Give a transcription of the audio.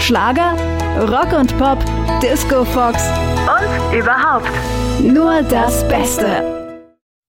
Schlager, Rock und Pop, Disco Fox und überhaupt nur das Beste.